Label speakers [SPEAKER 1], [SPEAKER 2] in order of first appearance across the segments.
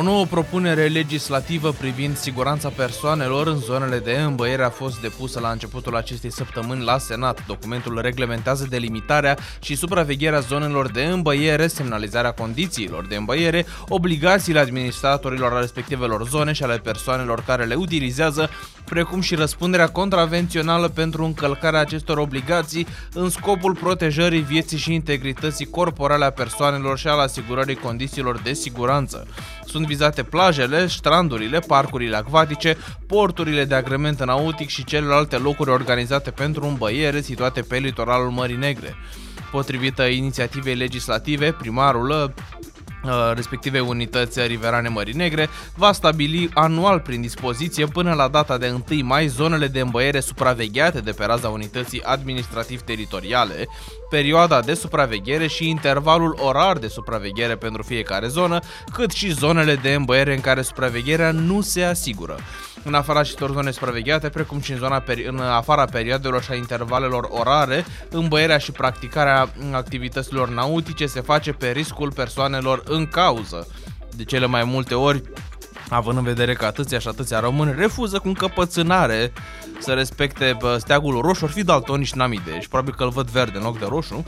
[SPEAKER 1] nouă propunere legislativă privind siguranța persoanelor în zonele de îmbăiere a fost depusă la începutul acestei săptămâni la Senat. Documentul reglementează delimitarea și supravegherea zonelor de îmbăiere, semnalizarea condițiilor de îmbăiere, obligațiile administratorilor a respectivelor zone și ale persoanelor care le utilizează, precum și răspunderea contravențională pentru încălcarea acestor obligații în scopul protejării vieții și integrității corporale a persoanelor și al asigurării condițiilor de siguranță. Sunt vizate plajele, strandurile, parcurile acvatice, porturile de agrement nautic și celelalte locuri organizate pentru îmbăiere situate pe litoralul Mării Negre. Potrivit inițiativei legislative, primarul respectivei unități riverane Mării Negre va stabili anual prin dispoziție până la data de 1 mai zonele de îmbăiere supravegheate de pe raza unității administrativ-teritoriale, perioada de supraveghere și intervalul orar de supraveghere pentru fiecare zonă, cât și zonele de îmbăiere în care supravegherea nu se asigură. În afara acestor zone supravegheate, precum și în afara perioadelor și a intervalelor orare, îmbăierea și practicarea activităților nautice se face pe riscul persoanelor în cauză. De cele mai multe ori, având în vedere că atâția și atâția români refuză cu încăpățânare să respecte steagul roșu, or fi daltonici, n-am idee, și probabil că îl văd verde în loc de roșu.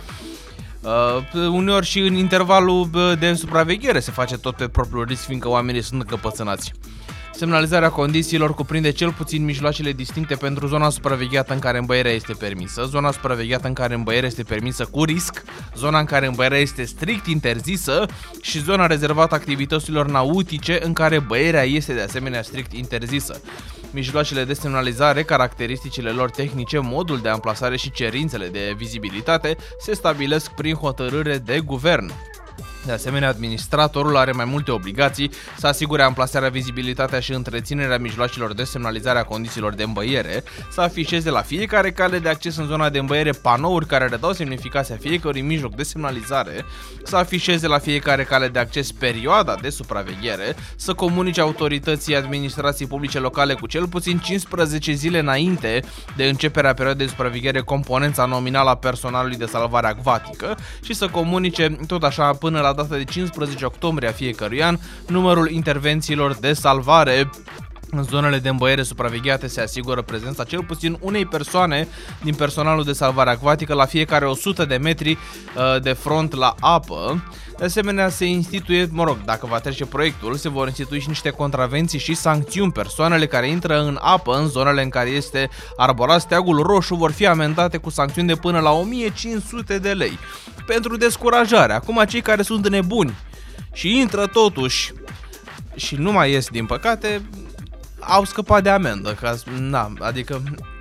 [SPEAKER 1] Uneori și în intervalul de supraveghere se face tot pe propriul risc, fiindcă oamenii sunt încăpățânați. Semnalizarea condițiilor cuprinde cel puțin mijloacele distincte pentru zona supravegheată în care îmbăierea este permisă, zona supravegheată în care îmbăierea este permisă cu risc, zona în care îmbăierea este strict interzisă și zona rezervată activităților nautice în care îmbăierea este de asemenea strict interzisă. Mijloacele de semnalizare, caracteristicile lor tehnice, modul de amplasare și cerințele de vizibilitate se stabilesc prin hotărâre de guvern. De asemenea, administratorul are mai multe obligații să asigure amplasarea, vizibilitatea și întreținerea mijloacelor de semnalizare a condițiilor de îmbăiere, să afișeze la fiecare cale de acces în zona de îmbăiere panouri care redau semnificația fiecărui mijloc de semnalizare, să afișeze la fiecare cale de acces perioada de supraveghere, să comunice autorității administrației publice locale cu cel puțin 15 zile înainte de începerea perioadei de supraveghere componența nominală a personalului de salvare acvatică și să comunice tot așa până la data de 15 octombrie a fiecărui an numărul intervențiilor de salvare. În zonele de îmbăiere supravegheate se asigură prezența cel puțin unei persoane din personalul de salvare acvatică la fiecare 100 de metri de front la apă. De asemenea, se instituie, dacă va trece proiectul, se vor institui și niște contravenții și sancțiuni. Persoanele care intră în apă în zonele în care este arborat steagul roșu vor fi amendate cu sancțiuni de până la 1500 de lei. Pentru descurajare, acum cei care sunt nebuni și intră totuși și nu mai ies, din păcate, au scăpat de amendă, adică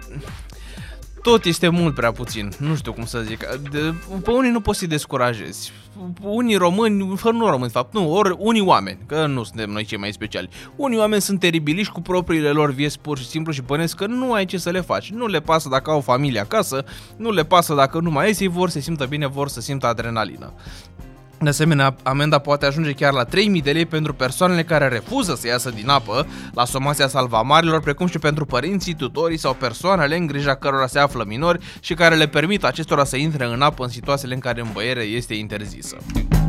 [SPEAKER 1] tot este mult prea puțin, nu știu cum să zic. Pe unii nu poți să-i descurajezi. Unii români, unii oameni, că nu suntem noi cei mai speciali. Unii oameni sunt teribiliști cu propriile lor vieți pur și simplu și bănesc că nu ai ce să le faci. Nu le pasă dacă au familie acasă, nu le pasă dacă nu mai ies, ei vor să se simtă bine, vor să simtă adrenalină. De asemenea, amenda poate ajunge chiar la 3.000 de lei pentru persoanele care refuză să iasă din apă la somația salvamarilor, precum și pentru părinții, tutorii sau persoanele în grija cărora se află minori și care le permit acestora să intre în apă în situațiile în care îmbăierea este interzisă.